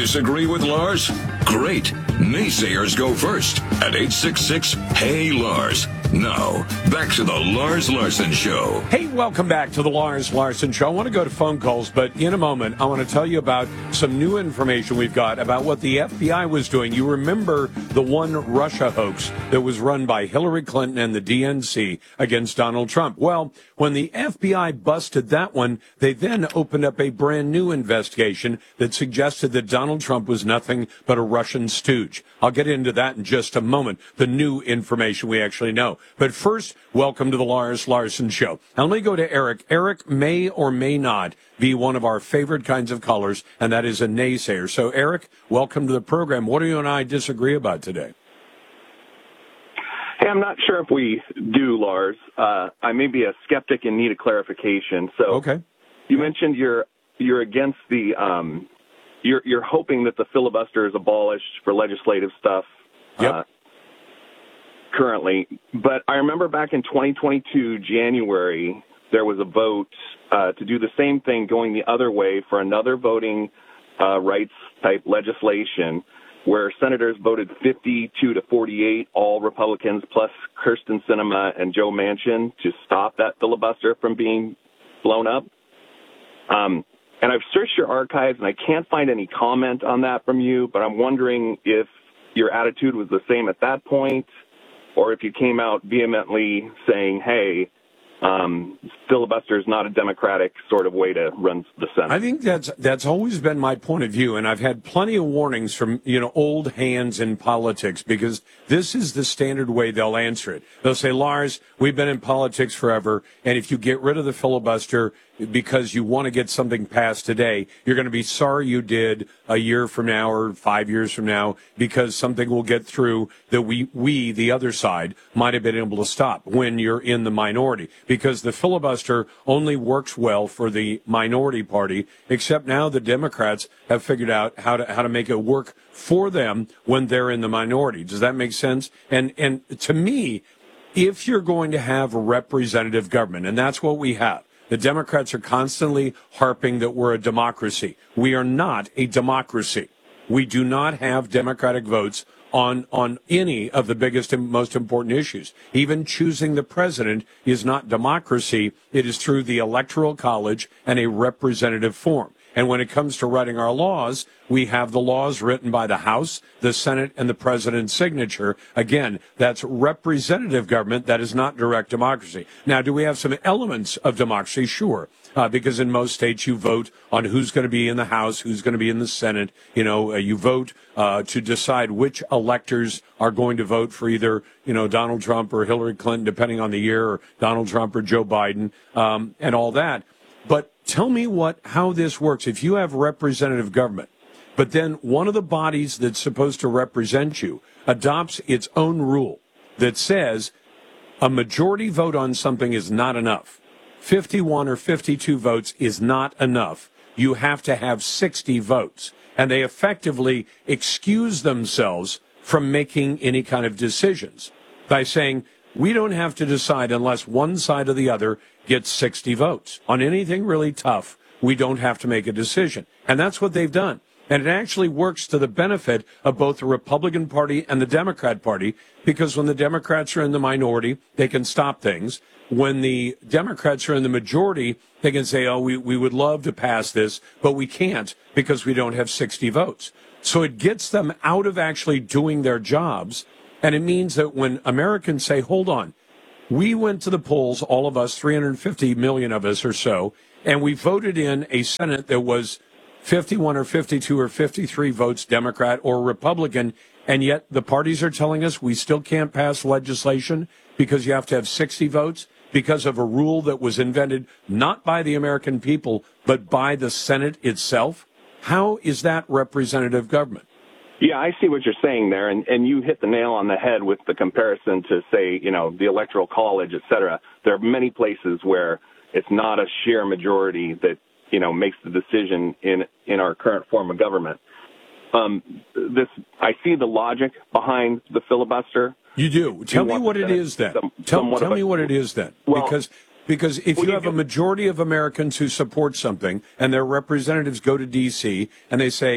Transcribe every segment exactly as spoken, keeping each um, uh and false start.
Disagree with Lars? Great. Naysayers go first at eight six six, H E Y, Lars. Now, back to the Lars Larson Show. Hey, welcome back to the Lars Larson Show. I want to go to phone calls, but in a moment, I want to tell you about some new information we've got about what the F B I was doing. You remember the one Russia hoax that was run by Hillary Clinton and the D N C against Donald Trump. Well, when the F B I busted that one, they then opened up a brand new investigation that suggested that Donald Trump was nothing but a Russian stooge. I'll get into that in just a moment, the new information we actually know. But first, welcome to the Lars Larson Show. Now, let me go to Eric. Eric may or may not be one of our favorite kinds of callers, and that is a naysayer. So, Eric, welcome to the program. What do you and I disagree about today? Hey, I'm not sure if we do, Lars. Uh, I may be a skeptic and need a clarification. So, okay. You mentioned you're you're against the um, you're you're hoping that the filibuster is abolished for legislative stuff. Yep. Uh, currently, but I remember back in twenty twenty-two, January, there was a vote uh, to do the same thing going the other way for another voting uh, rights type legislation where senators voted fifty-two to forty-eight, all Republicans, plus Kyrsten Sinema and Joe Manchin, to stop that filibuster from being blown up. Um, and I've searched your archives, and I can't find any comment on that from you, but I'm wondering if your attitude was the same at that point, or if you came out vehemently saying, hey, um, filibuster is not a democratic sort of way to run the Senate. I think that's that's always been my point of view, and I've had plenty of warnings from, you know, old hands in politics, because this is the standard way they'll answer it. They'll say, Lars, we've been in politics forever, and if you get rid of the filibuster because you want to get something passed today, you're going to be sorry you did a year from now or five years from now, because something will get through that we, we, the other side, might have been able to stop when you're in the minority. Because the filibuster only works well for the minority party, except now the Democrats have figured out how to how to make it work for them when they're in the minority. Does that make sense? And and to me, if you're going to have a representative government, and that's what we have, the Democrats are constantly harping that we're a democracy. We are not a democracy. We do not have Democratic votes on on any of the biggest and most important issues. Even choosing the president is not democracy. It is through the Electoral College and a representative form. And when it comes to writing our laws, we have the laws written by the House, the Senate, and the president's signature. Again, that's representative government. That is not direct democracy. Now, do we have some elements of democracy? Sure. Uh, because in most states you vote on who's going to be in the House, who's going to be in the Senate. You know, uh, you vote uh, to decide which electors are going to vote for either, you know, Donald Trump or Hillary Clinton, depending on the year, or Donald Trump or Joe Biden, um, and all that. But tell me what how this works. If you have representative government, but then one of the bodies that's supposed to represent you adopts its own rule that says a majority vote on something is not enough. fifty-one or fifty-two votes is not enough. You have to have sixty votes. And they effectively excuse themselves from making any kind of decisions by saying, we don't have to decide unless one side or the other gets sixty votes. On anything really tough, we don't have to make a decision. And that's what they've done. And it actually works to the benefit of both the Republican Party and the Democrat Party, because when the Democrats are in the minority, they can stop things. When the Democrats are in the majority, they can say, oh, we, we would love to pass this, but we can't because we don't have sixty votes. So it gets them out of actually doing their jobs. And it means that when Americans say, hold on, we went to the polls, all of us, three hundred fifty million of us or so, and we voted in a Senate that was fifty-one or fifty-two or fifty-three votes Democrat or Republican, and yet the parties are telling us we still can't pass legislation because you have to have sixty votes because of a rule that was invented not by the American people, but by the Senate itself. How is that representative government? Yeah, I see what you're saying there, and, and you hit the nail on the head with the comparison to, say, you know, the Electoral College, et cetera. There are many places where it's not a sheer majority that, you know, makes the decision in in our current form of government. Um, this, I see the logic behind the filibuster. You do. Tell me what it is then. Some, tell tell a, me what it is then. Well, because because if well, you you have do. a majority of Americans who support something and their representatives go to D C and they say,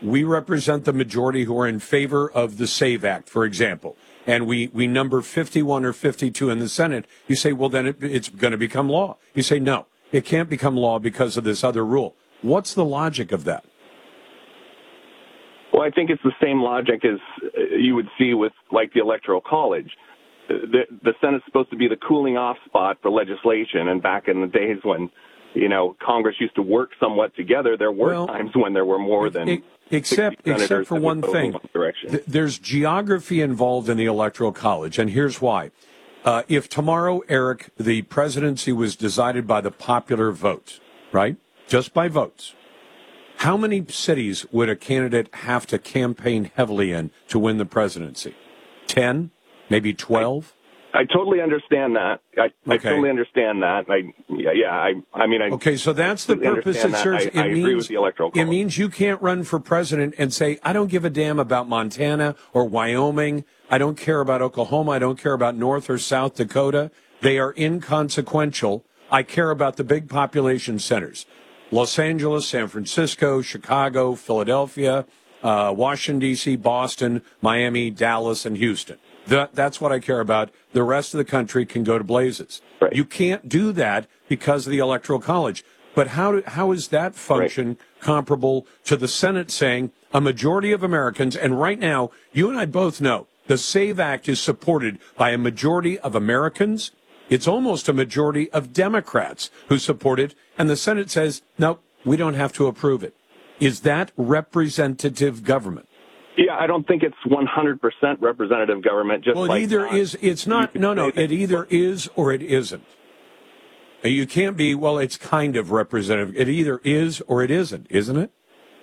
we represent the majority who are in favor of the SAVE Act, for example, and we, we number fifty-one or fifty-two in the Senate, you say, well, then it, it's going to become law. You say, no, it can't become law because of this other rule. What's the logic of that? Well, I think it's the same logic as you would see with, like, the Electoral College. The, the Senate's supposed to be the cooling off spot for legislation, and back in the days when, you know, Congress used to work somewhat together, there were well, times when there were more than it, except except for one thing. One Th- there's geography involved in the Electoral College, and here's why. Uh, if tomorrow, Eric, the presidency was decided by the popular vote, right, just by votes, how many cities would a candidate have to campaign heavily in to win the presidency? Ten? Maybe twelve? I, I totally understand that. I, okay. I totally understand that. I, yeah, yeah I, I mean, I okay. So that's the purpose it serves. I, I it agree means, with the Electoral College. It means you can't run for president and say, I don't give a damn about Montana or Wyoming. I don't care about Oklahoma. I don't care about North or South Dakota. They are inconsequential. I care about the big population centers. Los Angeles, San Francisco, Chicago, Philadelphia, uh, Washington, D C, Boston, Miami, Dallas, and Houston. That, that's what I care about. The rest of the country can go to blazes. Right. You can't do that because of the Electoral College. But how do, how is that function right. comparable to the Senate saying a majority of Americans, and right now, you and I both know, the SAVE Act is supported by a majority of Americans. It's almost a majority of Democrats who support it, and the Senate says, no, we don't have to approve it. Is that representative government? Yeah, I don't think it's one hundred percent representative government. Just well, it like either not. is. It's not. No, no. It either is or it isn't. You can't be. Well, it's kind of representative. It either is or it isn't, isn't it?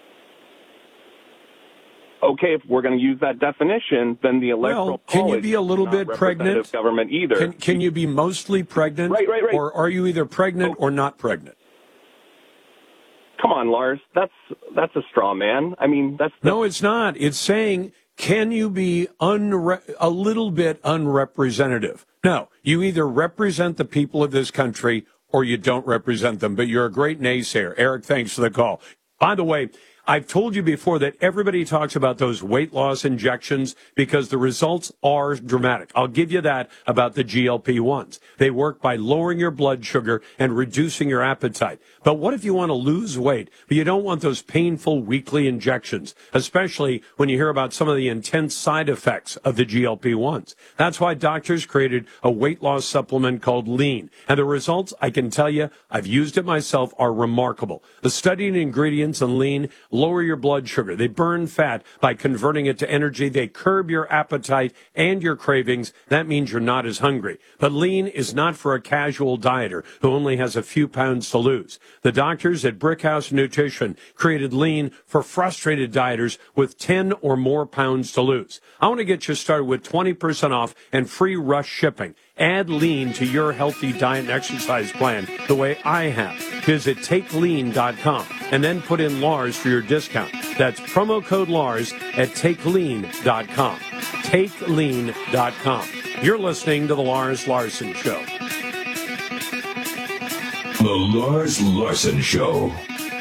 Okay, if we're going to use that definition, then the Electoral well, can College you be a little is bit not pregnant? Government either. Can, can you be mostly pregnant? Right, right, right. Or are you either pregnant oh. or not pregnant? Come on, Lars. That's that's a straw man. I mean, that's the- no, it's not. It's saying, can you be unre- a little bit unrepresentative? No, you either represent the people of this country or you don't represent them. But you're a great naysayer, Eric. Thanks for the call. By the way, I've told you before that everybody talks about those weight loss injections because the results are dramatic. I'll give you that about the G L P ones. They work by lowering your blood sugar and reducing your appetite. But what if you want to lose weight, but you don't want those painful weekly injections, especially when you hear about some of the intense side effects of the G L P ones? That's why doctors created a weight loss supplement called Lean. And the results, I can tell you, I've used it myself, are remarkable. The studied ingredients in Lean lower your blood sugar. They burn fat by converting it to energy. They curb your appetite and your cravings. That means you're not as hungry. But Lean is not for a casual dieter who only has a few pounds to lose. The doctors at Brickhouse Nutrition created Lean for frustrated dieters with ten or more pounds to lose. I want to get you started with twenty percent off and free rush shipping. Add Lean to your healthy diet and exercise plan the way I have. Visit take lean dot com and then put in Lars for your discount. That's promo code Lars at take lean dot com. take lean dot com. You're listening to The Lars Larson Show. The Lars Larson Show.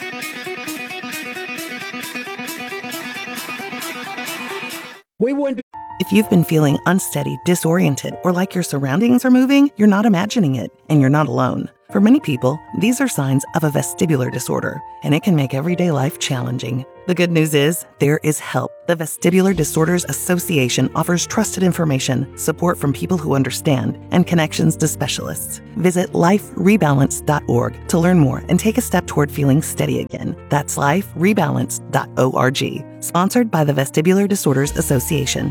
We went. If you've been feeling unsteady, disoriented, or like your surroundings are moving, you're not imagining it, and you're not alone. For many people, these are signs of a vestibular disorder, and it can make everyday life challenging. The good news is, there is help. The Vestibular Disorders Association offers trusted information, support from people who understand, and connections to specialists. Visit life rebalance dot org to learn more and take a step toward feeling steady again. That's life rebalance dot org. Sponsored by the Vestibular Disorders Association.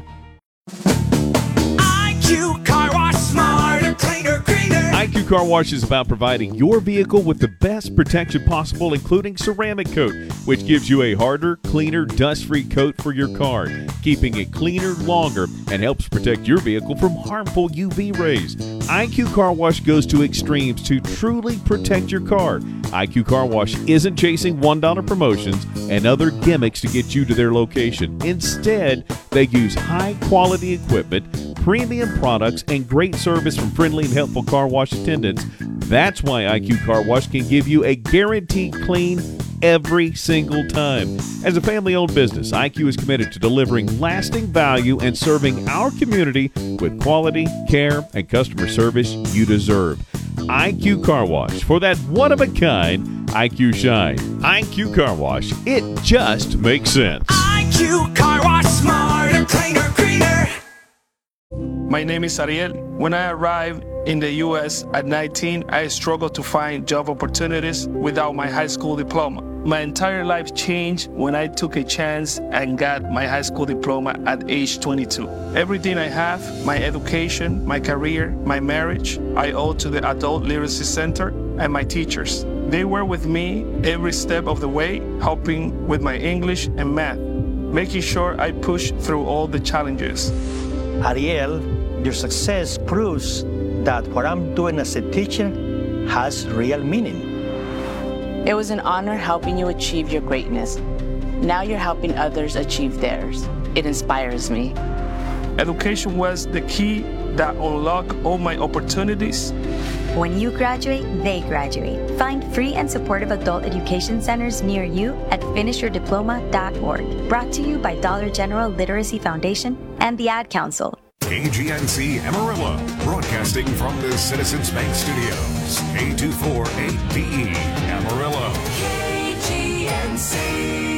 I Q Car Wash, smarter, cleaner, greener. I Q Car Wash is about providing your vehicle with the best protection possible, including ceramic coat, which gives you a harder, cleaner, dust-free coat for your car, keeping it cleaner longer and helps protect your vehicle from harmful U V rays. I Q Car Wash goes to extremes to truly protect your car. I Q Car Wash isn't chasing one dollar promotions and other gimmicks to get you to their location. Instead, they use high-quality equipment, premium products, and great service from friendly and helpful car wash attendants. That's why I Q Car Wash can give you a guaranteed clean, every single time. As a family-owned business, I Q is committed to delivering lasting value and serving our community with quality, care, and customer service you deserve. I Q Car Wash, for that one-of-a-kind I Q shine. I Q Car Wash, it just makes sense. I Q Car Wash, smarter, cleaner, greener. My name is Ariel. When I arrived in the U S at nineteen, I struggled to find job opportunities without my high school diploma. My entire life changed when I took a chance and got my high school diploma at age twenty-two. Everything I have, my education, my career, my marriage, I owe to the Adult Literacy Center and my teachers. They were with me every step of the way, helping with my English and math, making sure I push through all the challenges. Ariel, your success proves that what I'm doing as a teacher has real meaning. It was an honor helping you achieve your greatness. Now you're helping others achieve theirs. It inspires me. Education was the key that unlocked all my opportunities. When you graduate, they graduate. Find free and supportive adult education centers near you at finish your diploma dot org. Brought to you by Dollar General Literacy Foundation and the Ad Council. K G N C Amarillo, broadcasting from the Citizens Bank Studios. K two four eight D E, Amarillo. K G N C.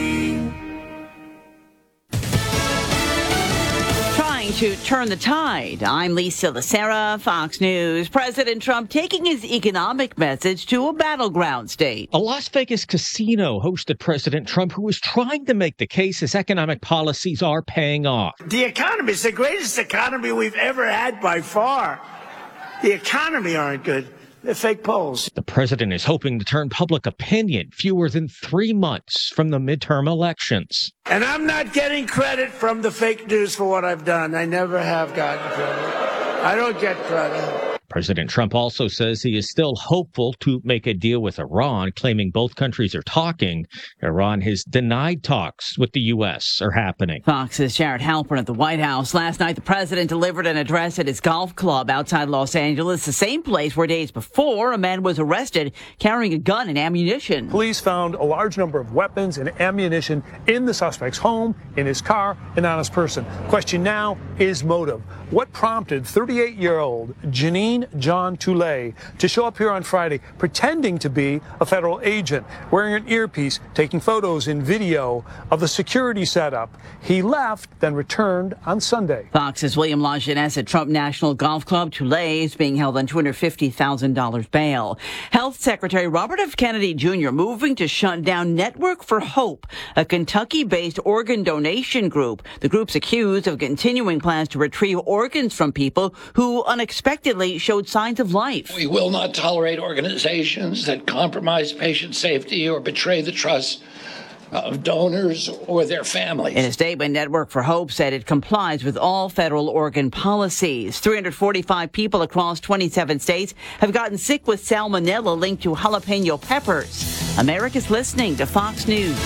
Trying to turn the tide. I'm Lisa Lacera, Fox News. President Trump taking his economic message to a battleground state. A Las Vegas casino hosted President Trump, who was trying to make the case his economic policies are paying off. The economy is the greatest economy we've ever had by far. The economy aren't good. They're fake polls. The president is hoping to turn public opinion fewer than three months from the midterm elections. And I'm not getting credit from the fake news for what I've done. I never have gotten credit. I don't get credit. President Trump also says he is still hopeful to make a deal with Iran, claiming both countries are talking. Iran has denied talks with the U S are happening. Fox's Jared Halpern at the White House. Last night, the president delivered an address at his golf club outside Los Angeles, the same place where days before a man was arrested carrying a gun and ammunition. Police found a large number of weapons and ammunition in the suspect's home, in his car, and on his person. Question now is motive. What prompted thirty-eight-year-old Janine John Toulay to show up here on Friday pretending to be a federal agent, wearing an earpiece, taking photos and video of the security setup? He left, then returned on Sunday. Fox's William Lajeunesse at Trump National Golf Club. Toulay is being held on two hundred fifty thousand dollars bail. Health Secretary Robert F. Kennedy Junior moving to shut down Network for Hope, a Kentucky-based organ donation group. The group's accused of continuing plans to retrieve organs from people who unexpectedly showed signs of life. We will not tolerate organizations that compromise patient safety or betray the trust of donors or their families. In a statement, Network for Hope said it complies with all federal organ policies. three hundred forty-five people across twenty-seven states have gotten sick with salmonella linked to jalapeno peppers. America's listening to Fox News.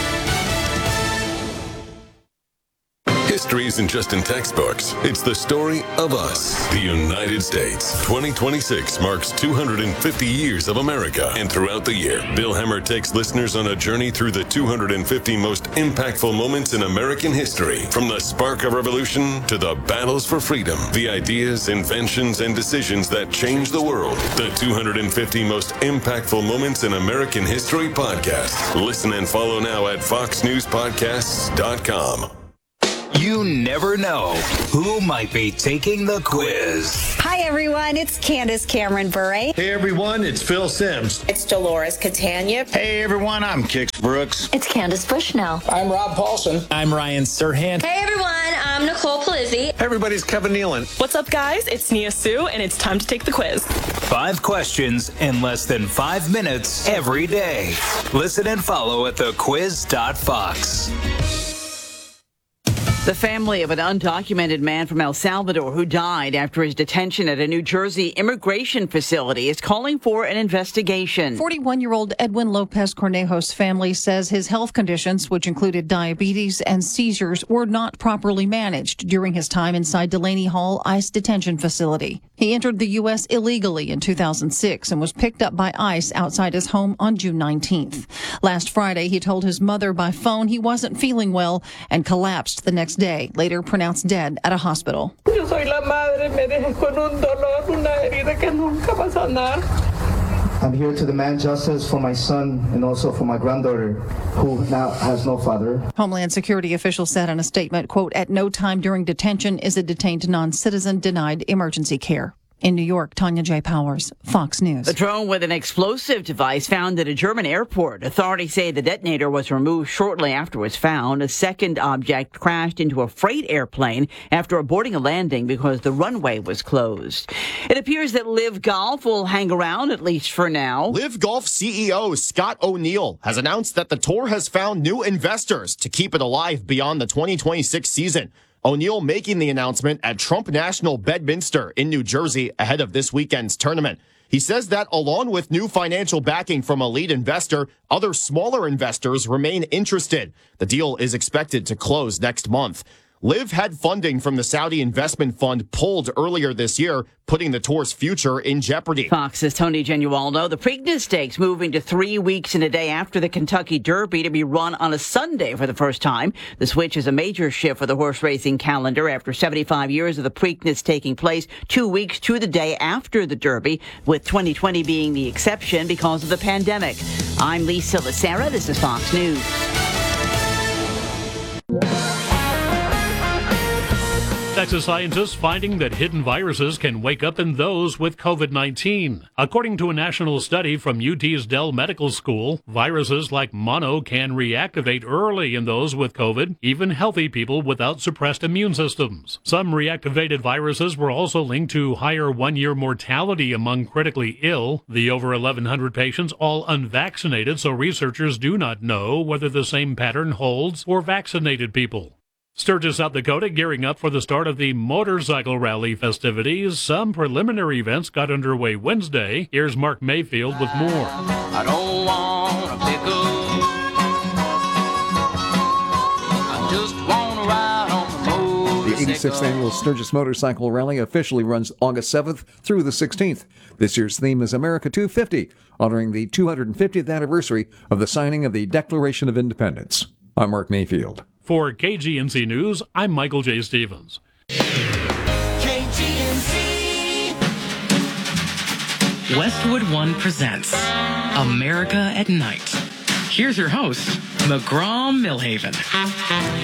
History isn't just in textbooks. It's the story of us, the United States. twenty twenty-six marks two hundred fifty years of America. And throughout the year, Bill Hemmer takes listeners on a journey through the two hundred fifty most impactful moments in American history. From the spark of revolution to the battles for freedom, the ideas, inventions, and decisions that changed the world. The two hundred fifty most impactful moments in American history podcast. Listen and follow now at fox news podcasts dot com. You never know who might be taking the quiz. Hi, everyone. It's Candace Cameron Bure. Hey, everyone. It's Phil Sims. It's Dolores Catania. Hey, everyone. I'm Kix Brooks. It's Candace Bushnell. I'm Rob Paulson. I'm Ryan Serhant. Hey, everyone. I'm Nicole Palizzi. Hey, everybody's Kevin Nealon. What's up, guys? It's Nia Sue, and it's time to take the quiz. Five questions in less than five minutes every day. Listen and follow at the quiz dot fox. The family of an undocumented man from El Salvador who died after his detention at a New Jersey immigration facility is calling for an investigation. forty-one-year-old Edwin Lopez Cornejo's family says his health conditions, which included diabetes and seizures, were not properly managed during his time inside Delaney Hall ICE detention facility. He entered the U S illegally in two thousand six and was picked up by ICE outside his home on June nineteenth. Last Friday, he told his mother by phone he wasn't feeling well and collapsed the next day, later pronounced dead at a hospital. Yo soy la madre, me dejé con un dolor, una herida que nunca va a sanar. I'm here to demand justice for my son and also for my granddaughter, who now has no father. Homeland Security officials said in a statement, quote, "At no time during detention is a detained non-citizen denied emergency care." In New York, Tanya J. Powers, Fox News. A drone with an explosive device found at a German airport. Authorities say the detonator was removed shortly after it was found. A second object crashed into a freight airplane after aborting a landing because the runway was closed. It appears that Live Golf will hang around, at least for now. Live Golf C E O Scott O'Neill has announced that the tour has found new investors to keep it alive beyond the twenty twenty-six season. O'Neill making the announcement at Trump National Bedminster in New Jersey ahead of this weekend's tournament. He says that along with new financial backing from a lead investor, other smaller investors remain interested. The deal is expected to close next month. Liv had funding from the Saudi investment fund pulled earlier this year, putting the tour's future in jeopardy. Fox's Tony Genualdo. The Preakness Stakes moving to three weeks and a day after the Kentucky Derby to be run on a Sunday for the first time. The switch is a major shift for the horse racing calendar after seventy-five years of the Preakness taking place two weeks to the day after the Derby, with twenty twenty being the exception because of the pandemic. I'm Lisa Lacera. This is Fox News. Texas scientists finding that hidden viruses can wake up in those with COVID nineteen. According to a national study from U T's Dell Medical School, viruses like mono can reactivate early in those with COVID, even healthy people without suppressed immune systems. Some reactivated viruses were also linked to higher one-year mortality among critically ill, the over eleven hundred patients all unvaccinated, so researchers do not know whether the same pattern holds for vaccinated people. Sturgis, South Dakota, gearing up for the start of the motorcycle rally festivities. Some preliminary events got underway Wednesday. Here's Mark Mayfield with more. I don't want a pickle. I just want to ride on the motorcycle. The eighty-sixth Annual Sturgis Motorcycle Rally officially runs August seventh through the sixteenth. This year's theme is America two fifty, honoring the two hundred fiftieth anniversary of the signing of the Declaration of Independence. I'm Mark Mayfield. For K G N C News, I'm Michael J. Stevens. K G N C. Westwood One presents America at Night. Here's your host, McGraw Millhaven.